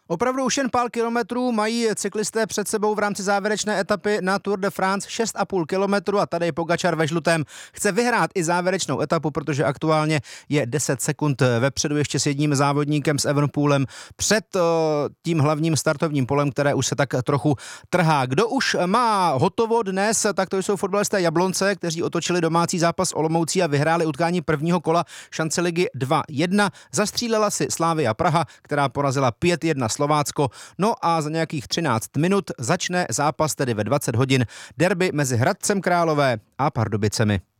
Opravdu už jen pár kilometrů mají cyklisté před sebou v rámci závěrečné etapy na Tour de France 6,5 kilometru a tady Pogačar ve žlutém chce vyhrát i závěrečnou etapu, protože aktuálně je 10 sekund vepředu ještě s jedním závodníkem, s Evenepoelem, před tím hlavním startovním polem, které už se tak trochu trhá. Kdo už má hotovo dnes, tak to jsou fotbalisté Jablonce, kteří otočili domácí zápas Olomoucí a vyhráli utkání prvního kola šance ligy 2-1. Zastřílela si Slavia Praha, která porazila 5-1 Slovácko. No a za nějakých 13 minut začne zápas, tedy ve 20 hodin, derby mezi Hradcem Králové a Pardubicemi.